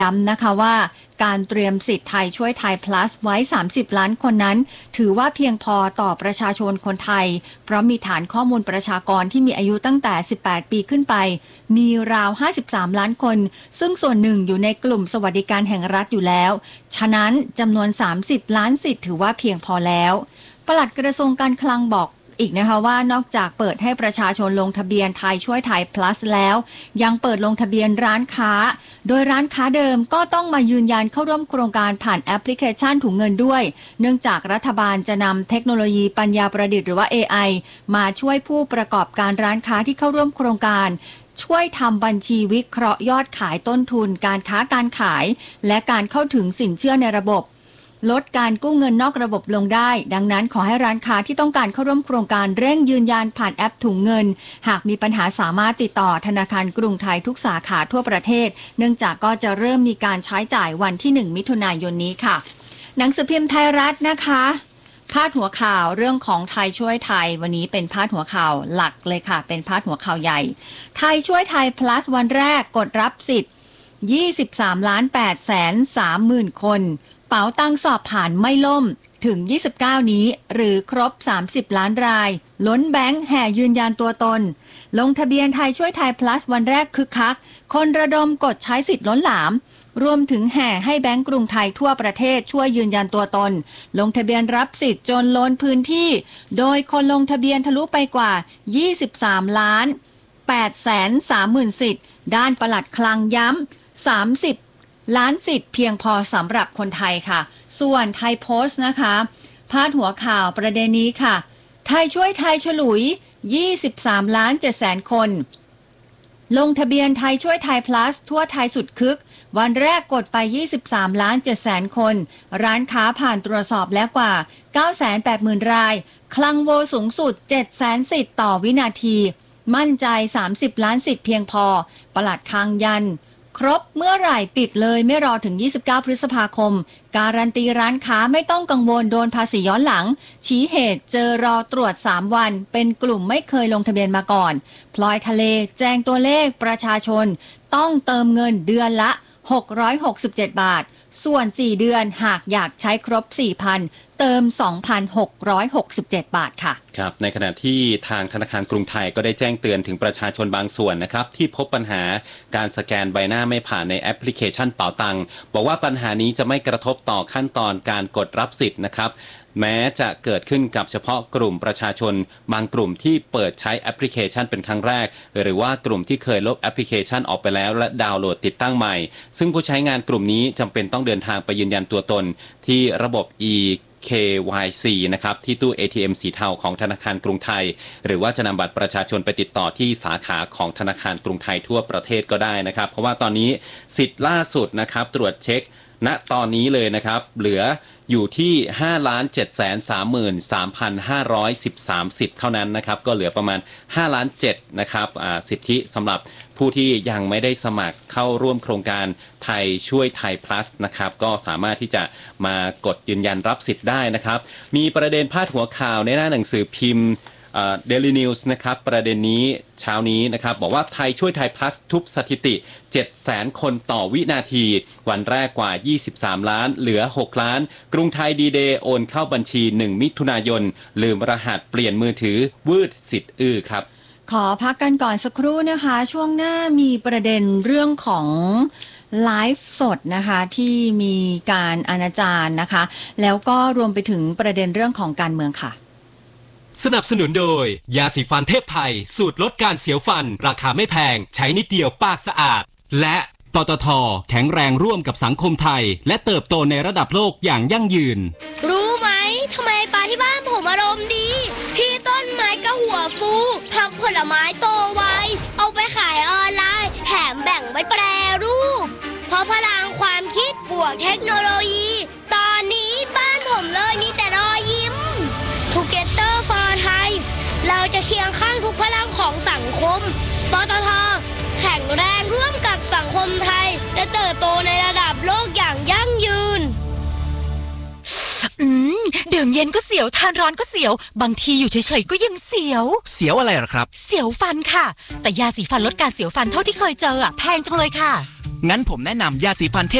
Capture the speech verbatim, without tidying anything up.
ย้ำนะคะว่าการเตรียมสิทธิ์ไทยช่วยไทย plus ไว้สามสิบล้านคนนั้นถือว่าเพียงพอต่อประชาชนคนไทยเพราะมีฐานข้อมูลประชากรที่มีอายุตั้งแต่สิบแปดปีขึ้นไปมีราวห้าสิบสามล้านคนซึ่งส่วนหนึ่งอยู่ในกลุ่มสวัสดิการแห่งรัฐอยู่แล้วฉะนั้นจำนวนสามสิบล้านสิทธิ์ถือว่าเพียงพอแล้วปลัดกระทรวงการคลังบอกอีกนะคะว่านอกจากเปิดให้ประชาชนลงทะเบียนไทยช่วยไทย plus แล้วยังเปิดลงทะเบียนร้านค้าโดยร้านค้าเดิมก็ต้องมายืนยันเข้าร่วมโครงการผ่านแอปพลิเคชันถุงเงินด้วยเนื่องจากรัฐบาลจะนำเทคโนโลยีปัญญาประดิษฐ์หรือว่า เอ ไอ มาช่วยผู้ประกอบการร้านค้าที่เข้าร่วมโครงการช่วยทำบัญชีวิเคราะห์ยอดขายต้นทุนการค้าการขายและการเข้าถึงสินเชื่อในระบบลดการกู้เงินนอกระบบลงได้ดังนั้นขอให้ร้านค้าที่ต้องการเข้าร่วมโครงการเร่งยืนยันผ่านแอปถุงเงินหากมีปัญหาสามารถติดต่อธนาคารกรุงไทยทุกสาขาทั่วประเทศเนื่องจากก็จะเริ่มมีการใช้จ่ายวันที่หนึ่งมิถุนายนนี้ค่ะหนังสือพิมพ์ไทยรัฐนะคะพาดหัวข่าวเรื่องของไทยช่วยไทยวันนี้เป็นพาดหัวข่าวหลักเลยค่ะเป็นพาดหัวข่าวใหญ่ไทยช่วยไทย plus วันแรกกดรับสิทธิ์ยี่สิบสามล้านแปดแสนสามหมื่นคนเป๋าตังสอบผ่านไม่ล่มถึงยี่สิบเก้านี้หรือครบสามสิบล้านรายล้นแบงค์แห่ยืนยันตัวตนลงทะเบียนไทยช่วยไทย plus วันแรกคึกคักคนระดมกดใช้สิทธิ์ล้นหลามรวมถึงแห่ให้แบงก์กรุงไทยทั่วประเทศช่วยยืนยันตัวตนลงทะเบียนรับสิทธิ์จนล้นพื้นที่โดยคนลงทะเบียนทะลุไปกว่ายี่สิบสามล้านแปดแสนสามหมื่นสิทธิ์ด้านปลัดคลังย้ำสามสิบล้านสิทธิ์เพียงพอสำหรับคนไทยค่ะส่วนไทยโพสต์นะคะพาดหัวข่าวประเด็นนี้ค่ะไทยช่วยไทยฉลุยยี่สิบสามล้านเจ็ดแสนคนลงทะเบียนไทยช่วยไทย plus ทั่วไทยสุดคึกวันแรกกดไปยี่สิบสามล้านเจ็ดแสนคนร้านค้าผ่านตรวจสอบแล้วกว่า เก้าแสนแปดหมื่นรายคลังโวสูงสุด เจ็ดแสนสิทธิ์ต่อวินาทีมั่นใจสามสิบล้านสิทธิ์เพียงพอปลัดคลังยันครบเมื่อไหร่ปิดเลยไม่รอถึงยี่สิบเก้าพฤษภาคมการันตีร้านค้าไม่ต้องกังวลโดนภาษีย้อนหลังชี้เหตุเจอรอตรวจสามวันเป็นกลุ่มไม่เคยลงทะเบียนมาก่อนพลอยทะเลแจ้งตัวเลขประชาชนต้องเติมเงินเดือนละหกร้อยหกสิบเจ็ดบาทส่วนสี่เดือนหากอยากใช้ครบ สี่พัน เติม สองพันหกร้อยหกสิบเจ็ดบาทค่ะครับในขณะที่ทางธนาคารกรุงไทยก็ได้แจ้งเตือนถึงประชาชนบางส่วนนะครับที่พบปัญหาการสแกนใบหน้าไม่ผ่านในแอปพลิเคชันเป๋าตังบอกว่าปัญหานี้จะไม่กระทบต่อขั้นตอนการกดรับสิทธิ์นะครับแม้จะเกิดขึ้นกับเฉพาะกลุ่มประชาชนบางกลุ่มที่เปิดใช้แอปพลิเคชันเป็นครั้งแรกหรือว่ากลุ่มที่เคยลบแอปพลิเคชันออกไปแล้วและดาวน์โหลดติดตั้งใหม่ซึ่งผู้ใช้งานกลุ่มนี้จำเป็นต้องเดินทางไปยืนยันตัวตนที่ระบบ eเค วาย ซี นะครับที่ตู้ เอ ที เอ็ม สีเทาของธนาคารกรุงไทยหรือว่าจะนำบัตรประชาชนไปติดต่อที่สาขาของธนาคารกรุงไทยทั่วประเทศก็ได้นะครับเพราะว่าตอนนี้สิทธิ์ล่าสุดนะครับตรวจเช็คณตอนนี้เลยนะครับเหลืออยู่ที่ ห้าล้านเจ็ดแสนสามหมื่นสามพันห้าร้อยสิบสาม สิทธิ์เท่านั้นนะครับก็เหลือประมาณห้าล้านเจ็ดนะครับสิทธิสำหรับผู้ที่ยังไม่ได้สมัครเข้าร่วมโครงการไทยช่วยไทย plus นะครับก็สามารถที่จะมากดยืนยันรับสิทธิ์ได้นะครับมีประเด็นพาดหัวข่าวในหน้าหนังสือพิมพ์เดลี่นิวส์นะครับประเด็นนี้เช้านี้นะครับบอกว่าไทยช่วยไทย plus ทุบสถิติ เจ็ดแสนคนต่อวินาทีวันแรกกว่ายี่สิบสามล้านเหลือหกล้านกรุงไทยดีเดย์โอนเข้าบัญชีหนึ่งมิถุนายนลืมรหัสเปลี่ยนมือถือวืดสิทธิ์อื้อครับขอพักกันก่อนสักครู่นะคะช่วงหน้ามีประเด็นเรื่องของไลฟ์สดนะคะที่มีการอนาจารนะคะแล้วก็รวมไปถึงประเด็นเรื่องของการเมืองค่ะสนับสนุนโดยยาสีฟันเทพไทยสูตรลดการเสียวฟันราคาไม่แพงใช้นิดเดียวปากสะอาดและปตท.แข็งแรงร่วมกับสังคมไทยและเติบโตในระดับโลกอย่างยั่งยืนรู้ไหมทำไมปลาที่บ้านผมอารมณ์ดีพี่ต้นไม้ก็หัวฟูผักผลไม้โตไวเอาไปขายออนไลน์แถมแบ่งไว้แปรรูปเพราะพลังความคิดบวกเทคโนโลยีตอนนี้บ้านผมเลยมีแต่รอยยิ้ม Together for Thai เราจะเคียงข้างทุกพลังของสังคมปตท.แข็งแรงร่วมกับสังคมไทยและเติบโตในระดับโลกอย่างยั่งยืนอืมดื่มเย็นก็เสียวทานร้อนก็เสียวบางทีอยู่เฉยๆก็ยังเสียวเสียวอะไรหรอครับเสียวฟันค่ะแต่ยาสีฟันลดการเสียวฟันเท่าที่เคยเจออ่ะแพงจังเลยค่ะงั้นผมแนะนำยาสีฟันเทพ